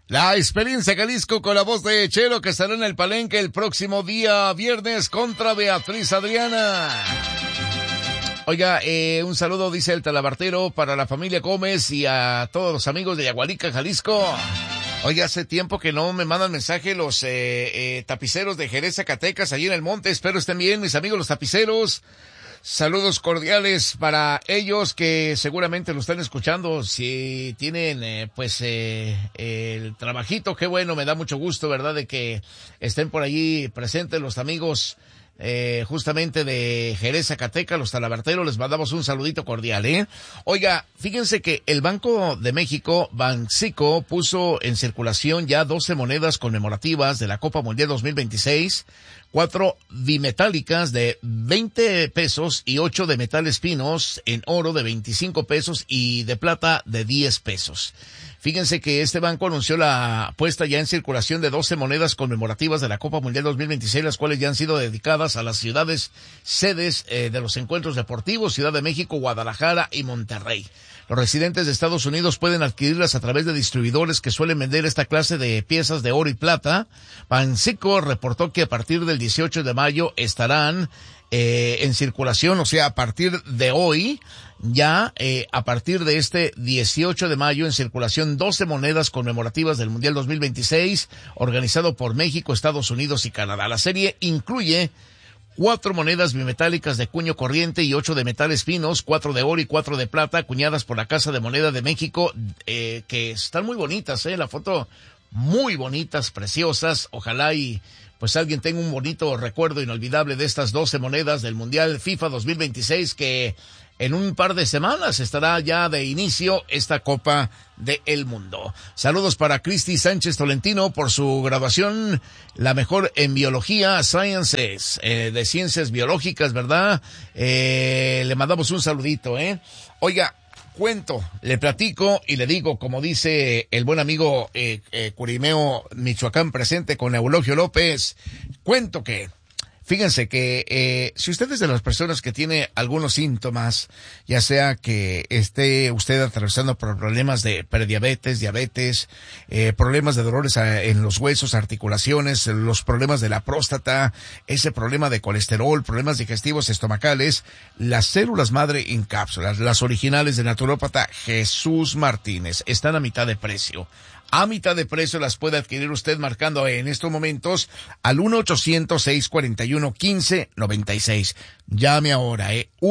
La experiencia Jalisco con la voz de Chelo, que estará en el Palenque el próximo día viernes contra Beatriz Adriana. Oiga, un saludo, dice el Talabartero, para la familia Gómez y a todos los amigos de Yagualica, Jalisco. Oiga, hace tiempo que no me mandan mensaje los tapiceros de Jerez, Zacatecas, allí en el monte. Espero estén bien, mis amigos los tapiceros. Saludos cordiales para ellos que seguramente lo están escuchando. Si tienen, el trabajito, qué bueno, me da mucho gusto, ¿verdad? De que estén por allí presentes los amigos, justamente de Jerez, Zacatecas, los Talabarteros. Les mandamos un saludito cordial, ¿eh? Oiga, fíjense que el Banco de México, Banxico, puso en circulación ya 12 monedas conmemorativas de la Copa Mundial 2026, 4 bimetálicas de 20 pesos y 8 de metales finos en oro de 25 pesos y de plata de 10 pesos. Fíjense que este banco anunció la puesta ya en circulación de 12 monedas conmemorativas de la Copa Mundial 2026, las cuales ya han sido dedicadas a las ciudades sedes de los encuentros deportivos, Ciudad de México, Guadalajara y Monterrey. Los residentes de Estados Unidos pueden adquirirlas a través de distribuidores que suelen vender esta clase de piezas de oro y plata. Banxico reportó que a partir del 18 de mayo estarán en circulación, o sea, a partir de hoy, ya a partir de este 18 de mayo en circulación 12 monedas conmemorativas del Mundial 2026, organizado por México, Estados Unidos y Canadá. La serie incluye 4 monedas bimetálicas de cuño corriente y 8 de metales finos, 4 de oro y 4 de plata, acuñadas por la Casa de Moneda de México, que están muy bonitas, la foto muy bonitas, preciosas. Ojalá y pues alguien tenga un bonito recuerdo inolvidable de estas 12 monedas del Mundial FIFA 2026, que en un par de semanas estará ya de inicio esta Copa del Mundo. Saludos para Cristi Sánchez Tolentino por su graduación, la mejor en biología, Sciences, de ciencias biológicas, ¿verdad? Le mandamos un saludito, Oiga, cuento, le platico y le digo, como dice el buen amigo Curimeo, Michoacán presente con Eulogio López, cuento que fíjense que si usted es de las personas que tiene algunos síntomas, ya sea que esté usted atravesando por problemas de prediabetes, diabetes, problemas de dolores en los huesos, articulaciones, los problemas de la próstata, ese problema de colesterol, problemas digestivos estomacales, las células madre en cápsulas, las originales de naturópata Jesús Martínez, están a mitad de precio. A mitad de precio las puede adquirir usted marcando en estos momentos al 1-800-641-1596. Llame ahora,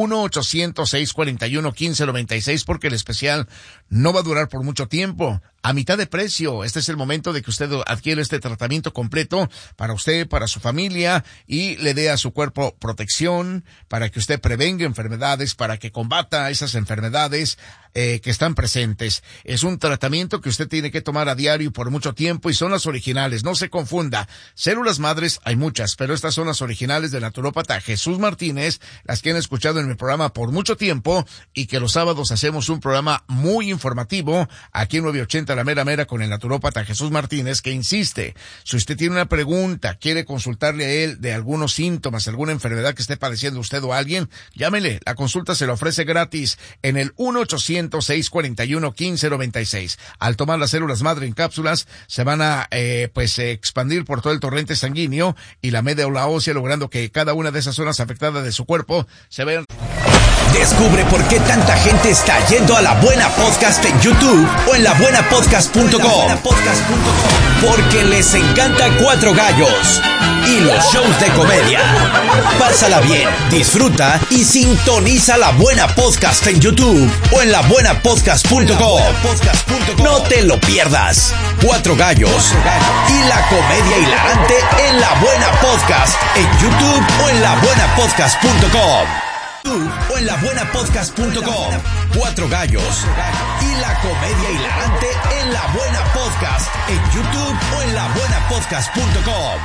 1-800-641-1596, porque el especial no va a durar por mucho tiempo. A mitad de precio. Este es el momento de que usted adquiere este tratamiento completo para usted, para su familia, y le dé a su cuerpo protección, para que usted prevenga enfermedades, para que combata esas enfermedades que están presentes. Es un tratamiento que usted tiene que tomar a diario por mucho tiempo, y son las originales. No se confunda. Células madres hay muchas, pero estas son las originales del naturópata Jesús Martínez, las que han escuchado en mi programa por mucho tiempo, y que los sábados hacemos un programa muy informativo aquí en 980 La Mera Mera con el naturópata Jesús Martínez, que insiste, si usted tiene una pregunta, quiere consultarle a él de algunos síntomas, alguna enfermedad que esté padeciendo usted o alguien, llámele. La consulta se la ofrece gratis en el 1-800-641-1596. Al tomar las células madre en cápsulas, se van a expandir por todo el torrente sanguíneo y la médula ósea, logrando que cada una de esas zonas afectadas de su cuerpo se vean. Descubre por qué tanta gente está yendo a La Buena Podcast en YouTube o en labuenapodcast.com. Porque les encanta Cuatro Gallos y los shows de comedia. Pásala bien, disfruta y sintoniza La Buena Podcast en YouTube o en labuenapodcast.com. No te lo pierdas. Cuatro Gallos y la comedia hilarante en La Buena Podcast en YouTube o en labuenapodcast.com. O en labuenapodcast.com. Cuatro Gallos y la comedia hilarante en La Buena Podcast en YouTube o en labuenapodcast.com.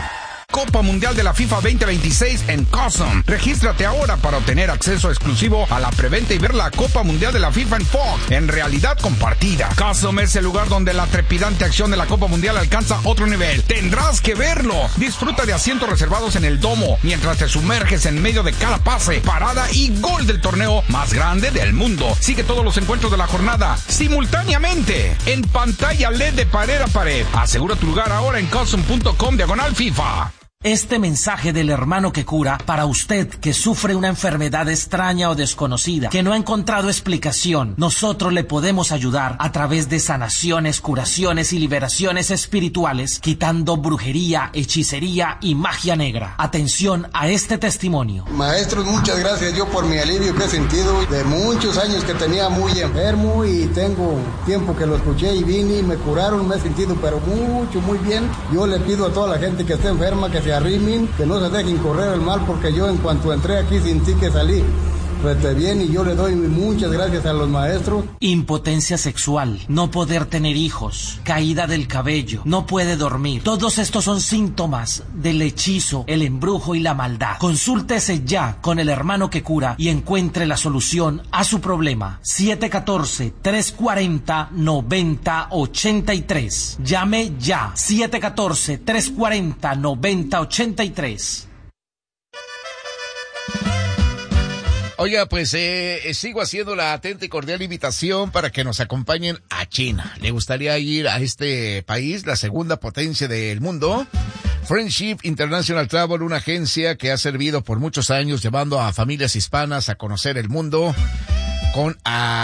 Copa Mundial de la FIFA 2026 en Custom. Regístrate ahora para obtener acceso exclusivo a la preventa y ver la Copa Mundial de la FIFA en Fox, en realidad compartida. Custom es el lugar donde la trepidante acción de la Copa Mundial alcanza otro nivel. Tendrás que verlo. Disfruta de asientos reservados en el domo, mientras te sumerges en medio de cada pase, parada y gol del torneo más grande del mundo. Sigue todos los encuentros de la jornada simultáneamente en pantalla LED de pared a pared. Asegura tu lugar ahora en custom.com/FIFA. Este mensaje del hermano que cura para usted que sufre una enfermedad extraña o desconocida, que no ha encontrado explicación. Nosotros le podemos ayudar a través de sanaciones, curaciones y liberaciones espirituales, quitando brujería, hechicería y magia negra. Atención a este testimonio. Maestros, muchas gracias yo por mi alivio que he sentido de muchos años que tenía muy enfermo, y tengo tiempo que lo escuché y vine y me curaron, me he sentido pero muy bien. Yo le pido a toda la gente que esté enferma que se arrimen, que no se dejen correr el mal, porque yo en cuanto entré aquí sentí que salí bien, y yo le doy muchas gracias a los maestros. Impotencia sexual, no poder tener hijos, caída del cabello, no puede dormir. Todos estos son síntomas del hechizo, el embrujo y la maldad. Consúltese ya con el hermano que cura y encuentre la solución a su problema. 714-340-9083. Llame ya. 714-340-9083. Oiga, pues sigo haciendo la atenta y cordial invitación para que nos acompañen a China. ¿Le gustaría ir a este país, la segunda potencia del mundo? Friendship International Travel, una agencia que ha servido por muchos años llevando a familias hispanas a conocer el mundo con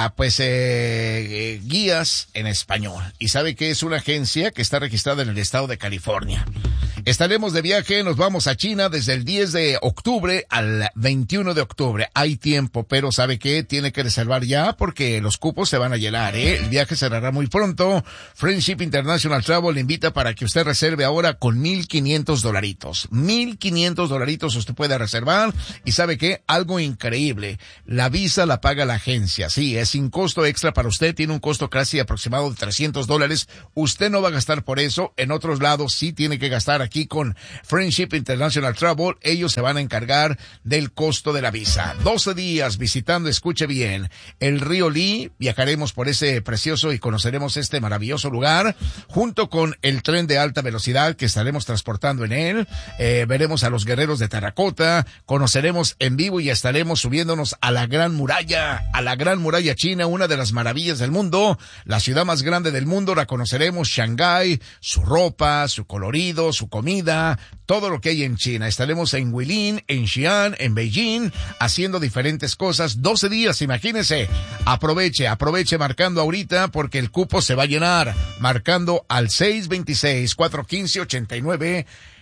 guías en español. Y sabe que es una agencia que está registrada en el estado de California. Estaremos de viaje, nos vamos a China desde el 10 de octubre al 21 de octubre. Hay tiempo, pero ¿sabe qué? Tiene que reservar ya porque los cupos se van a llenar, ¿eh? El viaje cerrará muy pronto. Friendship International Travel le invita para que usted reserve ahora con $1,500. $1,500 usted puede reservar. Y ¿sabe qué? Algo increíble. La visa la paga la agencia. Sí, es sin costo extra para usted. Tiene un costo casi aproximado de $300. Usted no va a gastar por eso. En otros lados sí tiene que gastar. Aquí con Friendship International Travel, ellos se van a encargar del costo de la visa. 12 días visitando, escuche bien, el río Lee. Viajaremos por ese precioso y conoceremos este maravilloso lugar, junto con el tren de alta velocidad que estaremos transportando en él. Veremos a los guerreros de terracota, conoceremos en vivo y estaremos subiéndonos a la Gran Muralla China, una de las maravillas del mundo, la ciudad más grande del mundo. La conoceremos, Shanghái, su ropa, su colorido, su comida, todo lo que hay en China. Estaremos en Guilin, en Xi'an, en Beijing, haciendo diferentes cosas. 12 días, imagínense. Aproveche marcando ahorita porque el cupo se va a llenar. Marcando al 626-415-8998,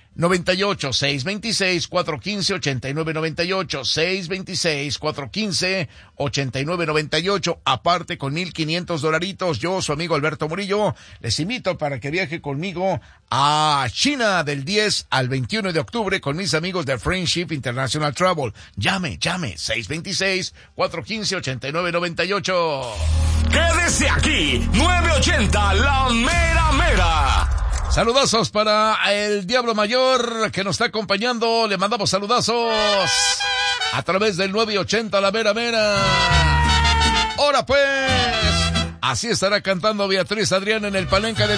626-415-8998, 626-415-8998, aparte con $1,500. Yo, su amigo Alberto Murillo, les invito para que viaje conmigo a China del 10 al 21 de octubre con mis amigos de Friendship International Travel. Llame, 626-415-8998. Quédese aquí, 980, la mera mera. Saludazos para el Diablo Mayor que nos está acompañando. Le mandamos saludazos a través del 980 La Mera Mera. Ahora pues, así estará cantando Beatriz Adriana en el Palenque del